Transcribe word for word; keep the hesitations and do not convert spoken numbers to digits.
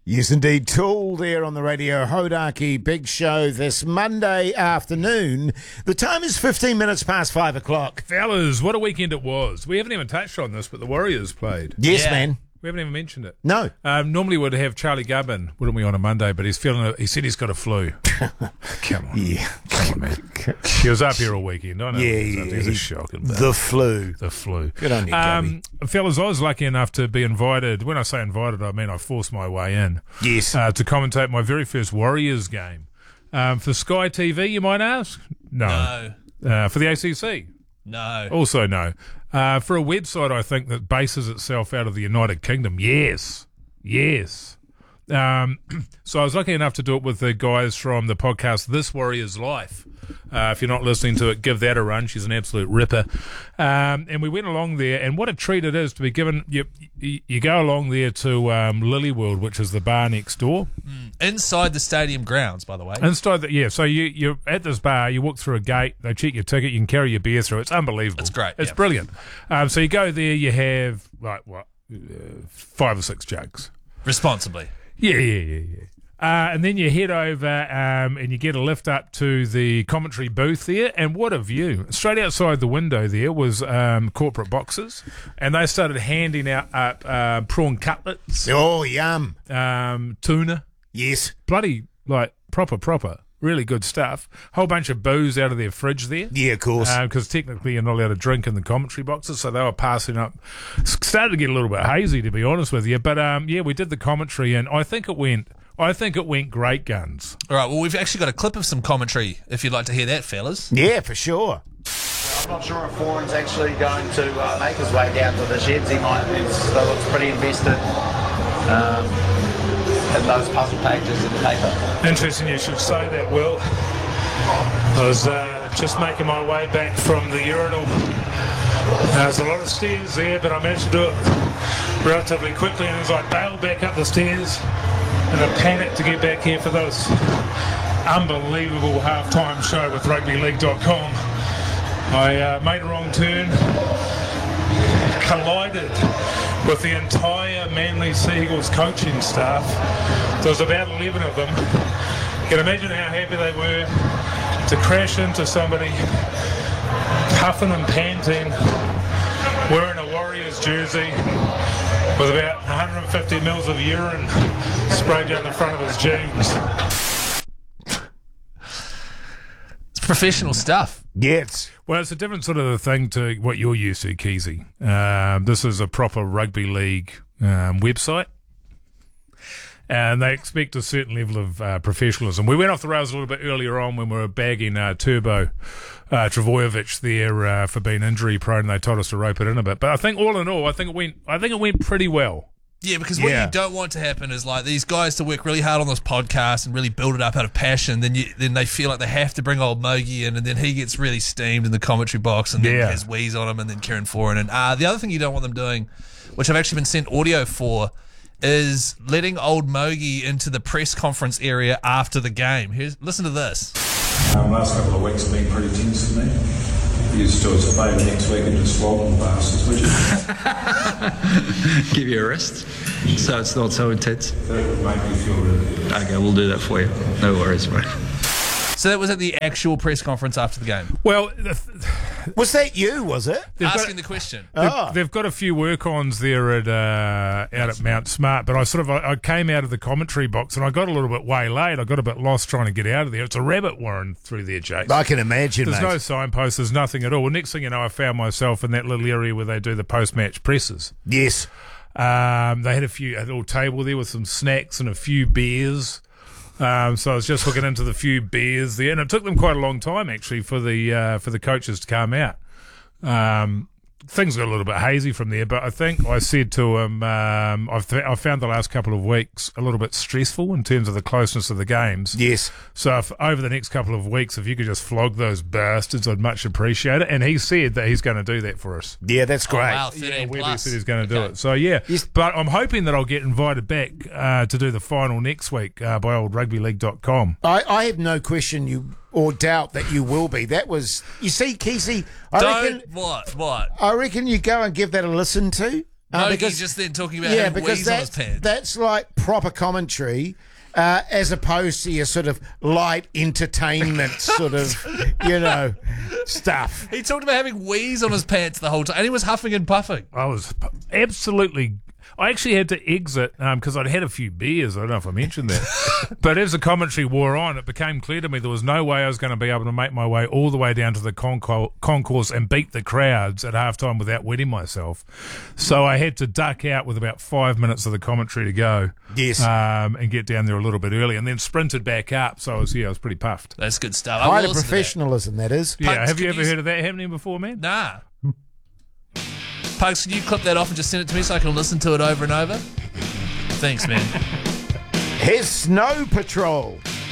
Yes, indeed. Tool there on the radio. Hodaki Big Show this Monday afternoon. The time is fifteen minutes past five o'clock. Fellas, what a weekend it was. We haven't even touched on this, but the Warriors played. Yes, Yeah. man. We haven't even mentioned it. No. Um, normally we'd have Charlie Gubbin, wouldn't we, on a Monday, but he's feeling. A, he said he's got a flu. Come on. Yeah. Come on, man. He was up here all weekend. I know. Yeah, It was, yeah, it was a he- shocking. but- The flu. The flu. Good on you, um, fellas, I was lucky enough to be invited. When I say invited, I mean I forced my way in. Yes. Uh, to commentate my very first Warriors game. Um, for Sky T V, you might ask? No. No. Uh, for the A C C? No. Also no. Uh, for a website, I think, that bases itself out of the United Kingdom. Yes. Yes. Um, so I was lucky enough to do it with the guys from the podcast This Warrior's Life. Uh, if you're not listening to it, give that a run. She's an absolute ripper. Um, and we went along there, and what a treat it is to be given. You, you, you go along there to um, Lily World, which is the bar next door. Inside the stadium grounds, by the way. Inside the, yeah, so you, you're at this bar, you walk through a gate, they check your ticket, you can carry your beer through. It's unbelievable. It's great, It's yeah. brilliant. Um, so you go there, you have, like, what, uh, five or six jugs. Responsibly. Yeah, yeah, yeah, yeah. Uh, and then you head over um, and you get a lift up to the commentary booth there, and what a view. Straight outside the window there was um, corporate boxes, and they started handing out uh, uh, prawn cutlets, Oh, yum. um, tuna, Yes. bloody, like, proper, proper, really good stuff. Whole bunch of booze out of their fridge there. Yeah, of course. Because technically you're not allowed to drink in the commentary boxes, so they were passing up. Started to get a little bit hazy, to be honest with you. But um, yeah, we did the commentary, and I think it went. I think it went great guns. All right, well, we've actually got a clip of some commentary, if you'd like to hear that, fellas. Yeah, for sure. I'm not sure if Warren's actually going to uh, make his way down to the sheds. He might. He still looks pretty invested um, in those puzzle pages in the paper. Interesting you should say that, Will. I was uh, just making my way back from the urinal. There's a lot of stairs there, but I managed to do it relatively quickly, and as I bailed back up the stairs in a panic to get back here for this unbelievable halftime show with rugby league dot com, I uh, made a wrong turn, collided with the entire Manly Seagulls coaching staff. There was about eleven of them. You can imagine how happy they were to crash into somebody puffing and panting, wearing a Warriors jersey with about one hundred fifty mils of urine sprayed down the front of his jeans. It's professional stuff. Yes. Well, it's a different sort of a thing to what you're used to, Keezy. Um, this is a proper rugby league um, website, and they expect a certain level of uh, professionalism. We went off the rails a little bit earlier on when we were bagging uh, Turbo uh, Travojevic there uh, for being injury prone. They told us to rope it in a bit, but I think all in all, I think it went. I think it went pretty well. Yeah, because what Yeah. you don't want to happen is like these guys to work really hard on this podcast and really build it up out of passion. Then you, then they feel like they have to bring old Mogi in, and then he gets really steamed in the commentary box, and then Yeah. has wheeze on him, and then Kieran Foran. And uh, the other thing you don't want them doing, which I've actually been sent audio for, is letting old Mogi into the press conference area after the game. Here's listen to this. Um, last couple of weeks have been pretty tense for me. You just do us a favour next week and just flog them bastards, would you? Give you a rest so it's not so intense. That would make me feel really good. Okay, we'll do that for you. No worries, mate. So that was at the actual press conference after the game, Well, the, Was that you, was it? they've got- asking the question. They've, Oh. they've got a few work-ons there at uh, out at Mount Smart, but I sort of I, I came out of the commentary box and I got a little bit waylaid. I got a bit lost trying to get out of there. It's a rabbit warren through there, Chase. I can imagine, There's mate. no signposts. There's nothing at all. Well, next thing you know, I found myself in that little area where they do the post-match presses. Yes. Um, they had a few a little table there with some snacks and a few beers. Um, so I was just looking into the few beers there, and it took them quite a long time actually for the uh, for the coaches to come out. Um, things got a little bit hazy from there, but I think I said to him, um, I've, th- I've found the last couple of weeks a little bit stressful in terms of the closeness of the games. Yes. So if, over the next couple of weeks, if you could just flog those bastards, I'd much appreciate it. And he said that he's going to do that for us. Yeah, that's Oh, great. wow, Yeah, thirteen Webby plus. said he's going to do Okay. it. So, yeah. Yes. But I'm hoping that I'll get invited back uh, to do the final next week uh, by old rugby league dot com. I, I have no question you or doubt that you will be. That was, you see, Kesey, I Don't reckon, what what? I reckon you go and give that a listen to. Uh, Mogi because- just then talking about Yeah, having because wheeze on his that's, pants. that's like proper commentary. Uh, as opposed to your sort of light entertainment sort of, you know, stuff. He talked about having wheeze on his pants the whole time, and he was huffing and puffing. I was p- absolutely. I actually had to exit because I'd had a few beers. I don't know if I mentioned that. But as the commentary wore on, it became clear to me there was no way I was going to be able to make my way all the way down to the concol- concourse and beat the crowds at halftime without wetting myself. So I had to duck out with about five minutes of the commentary to go. Yes. Um, and get down there a little bit early and then sprinted back up. So I was, yeah, I was pretty puffed. That's good stuff. I Quite will a listen to that. professionalism, that is. Yeah, Pugs, have you can ever you- heard of that happening before, man? Nah. Pugs, can you clip that off and just send it to me so I can listen to it over and over? Thanks, man. Here's Snow Patrol.